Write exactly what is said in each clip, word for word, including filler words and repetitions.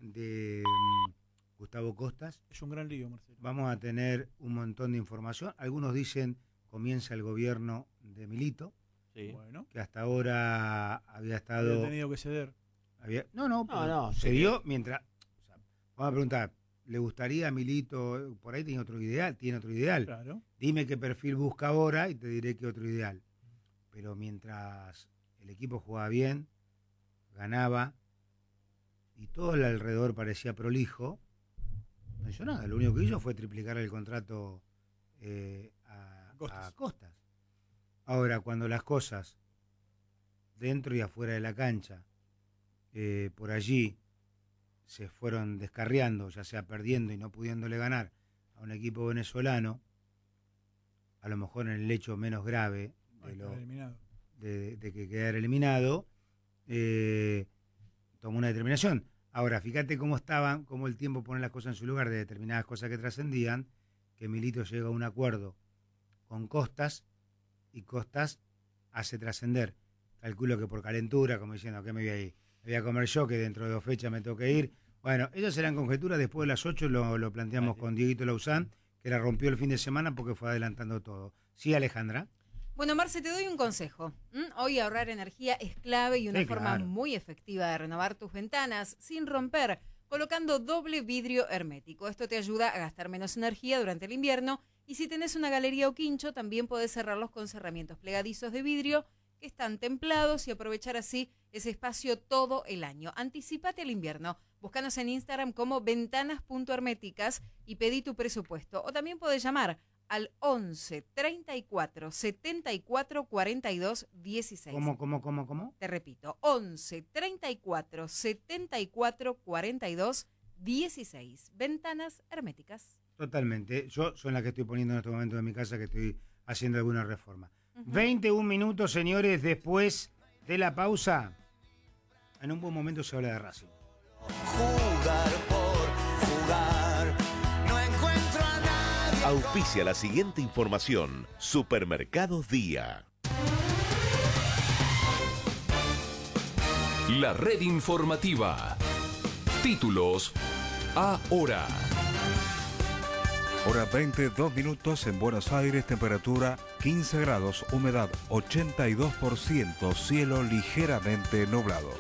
de um, Gustavo Costas. Es un gran lío, Marcelo. Vamos a tener un montón de información. Algunos dicen comienza el gobierno de Milito, Sí. Bueno. que hasta ahora había estado... Había tenido que ceder. Había, no, no, No, no, se sí. dio mientras... O sea, vamos a preguntar, ¿le gustaría a Milito? Por ahí tiene otro ideal, tiene otro ideal. Claro. Dime qué perfil busca ahora y te diré qué otro ideal. Pero mientras el equipo jugaba bien, ganaba, y todo el alrededor parecía prolijo, no hizo nada. Lo único que hizo fue triplicar el contrato eh, a, Costas. a Costas. Ahora, cuando las cosas, dentro y afuera de la cancha, eh, por allí se fueron descarriando, ya sea perdiendo y no pudiéndole ganar a un equipo venezolano, a lo mejor en el hecho menos grave de, lo, de, de que quedara eliminado, eh, tomó una determinación. Ahora, fíjate cómo estaban, cómo el tiempo pone las cosas en su lugar de determinadas cosas que trascendían, que Milito llega a un acuerdo con Costas y Costas hace trascender. Calculo que por calentura, como diciendo, ¿qué me voy a ir? Me voy a comer yo, que dentro de dos fechas me tengo que ir. Bueno, esas serán conjeturas, después de las ocho lo, lo planteamos con Dieguito Lauzán, que la rompió el fin de semana porque fue adelantando todo. ¿Sí, Alejandra? Bueno, Marce, te doy un consejo. ¿Mm? Hoy ahorrar energía es clave y una Sí, forma claro. muy efectiva de renovar tus ventanas sin romper, colocando doble vidrio hermético. Esto te ayuda a gastar menos energía durante el invierno y si tenés una galería o quincho, también podés cerrarlos con cerramientos plegadizos de vidrio que están templados y aprovechar así ese espacio todo el año. Anticípate al invierno. Búscanos en Instagram como ventanas punto herméticas y pedí tu presupuesto. O también podés llamar al once, treinta y cuatro, setenta y cuatro, cuarenta y dos, dieciséis. ¿Cómo, cómo, cómo, cómo? Te repito, once, treinta y cuatro, setenta y cuatro, cuarenta y dos, dieciséis. Ventanas herméticas. Totalmente. Yo soy la que estoy poniendo en este momento en mi casa, que estoy haciendo alguna reforma. Uh-huh. veintiún minutos, señores, después de la pausa. En un buen momento se habla de Racing. Jugar por jugar, no encuentro a nadie. Auspicia la siguiente información. Supermercados Día. La red informativa. Títulos ahora. Hora veintidós minutos en Buenos Aires, temperatura quince grados, humedad ochenta y dos por ciento, cielo ligeramente nublado.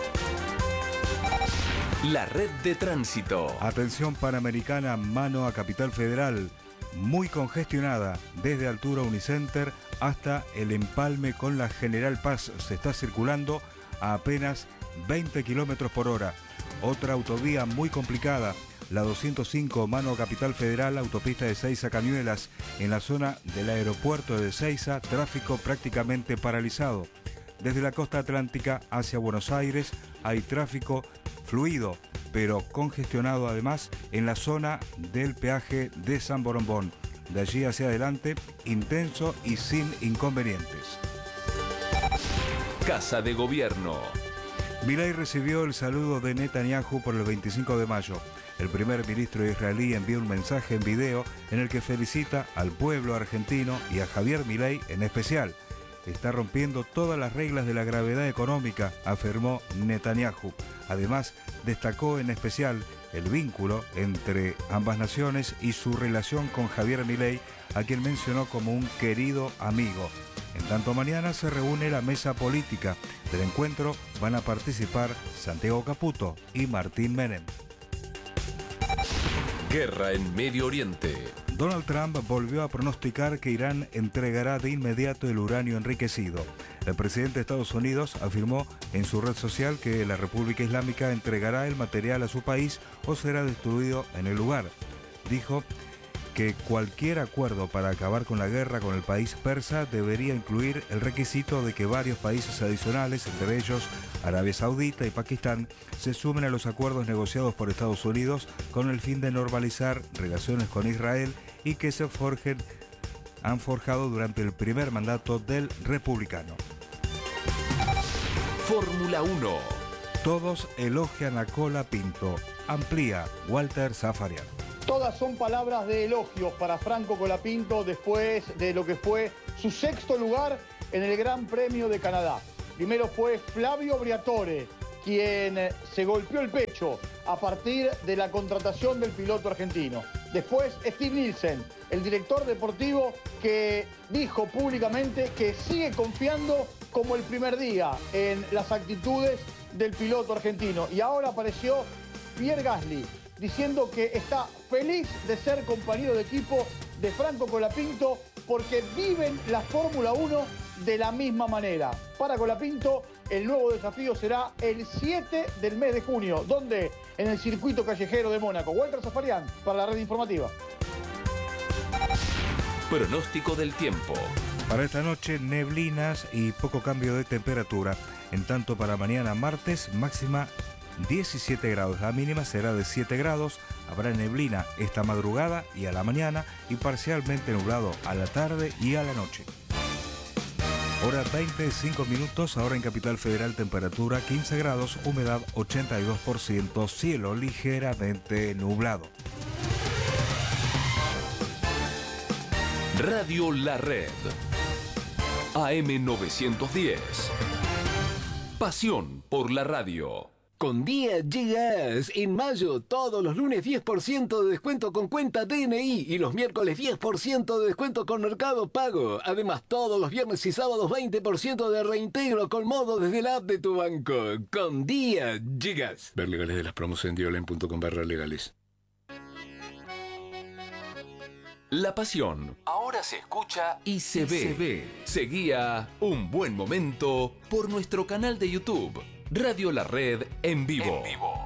La red de tránsito. Atención Panamericana, mano a Capital Federal, muy congestionada desde altura Unicenter hasta el empalme con la General Paz. Se está circulando a apenas veinte kilómetros por hora. Otra autovía muy complicada, la doscientos cinco, mano a Capital Federal, autopista de Seiza Cañuelas, en la zona del aeropuerto de Seiza, tráfico prácticamente paralizado. Desde la costa atlántica hacia Buenos Aires hay tráfico fluido, pero congestionado además en la zona del peaje de San Borombón. De allí hacia adelante, intenso y sin inconvenientes. Casa de Gobierno. Milei recibió el saludo de Netanyahu por el veinticinco de mayo. El primer ministro israelí envió un mensaje en video en el que felicita al pueblo argentino y a Javier Milei en especial. Está rompiendo todas las reglas de la gravedad económica, afirmó Netanyahu. Además, destacó en especial el vínculo entre ambas naciones y su relación con Javier Milei, a quien mencionó como un querido amigo. En tanto, mañana se reúne la mesa política. Del encuentro van a participar Santiago Caputo y Martín Menem. Guerra en Medio Oriente. Donald Trump volvió a pronosticar que Irán entregará de inmediato el uranio enriquecido. El presidente de Estados Unidos afirmó en su red social que la República Islámica entregará el material a su país o será destruido en el lugar. Dijo que cualquier acuerdo para acabar con la guerra con el país persa debería incluir el requisito de que varios países adicionales, entre ellos Arabia Saudita y Pakistán, se sumen a los acuerdos negociados por Estados Unidos con el fin de normalizar relaciones con Israel y que se forjen, han forjado durante el primer mandato del republicano. Fórmula uno. Todos elogian a Colapinto. Amplía Walter Zafarian. Todas son palabras de elogios para Franco Colapinto después de lo que fue su sexto lugar en el Gran Premio de Canadá. Primero fue Flavio Briatore, quien se golpeó el pecho a partir de la contratación del piloto argentino. Después, Steve Nielsen, el director deportivo, que dijo públicamente que sigue confiando como el primer día en las actitudes del piloto argentino. Y ahora apareció Pierre Gasly diciendo que está feliz de ser compañero de equipo de Franco Colapinto porque viven la Fórmula uno de la misma manera. Para Colapinto, el nuevo desafío será el siete del mes de junio. ¿Dónde? En el circuito callejero de Mónaco. Walter Zafarian, para la red informativa. Pronóstico del tiempo. Para esta noche, neblinas y poco cambio de temperatura. En tanto, para mañana martes, máxima diecisiete grados. La mínima será de siete grados. Habrá neblina esta madrugada y a la mañana y parcialmente nublado a la tarde y a la noche. Hora veinticinco minutos, ahora en Capital Federal, temperatura quince grados, humedad ochenta y dos por ciento, cielo ligeramente nublado. Radio La Red. A M novecientos diez. Pasión por la radio. Con Día Llegas, en mayo, todos los lunes diez por ciento de descuento con cuenta D N I y los miércoles diez por ciento de descuento con Mercado Pago. Además, todos los viernes y sábados veinte por ciento de reintegro con modo desde la app de tu banco. Con Día Llegas. Ver legales de las promos en diolen punto com barra legales. La pasión ahora se escucha y se ve. Se ve. Seguía Un Buen Momento por nuestro canal de YouTube. Radio La Red en vivo. En vivo.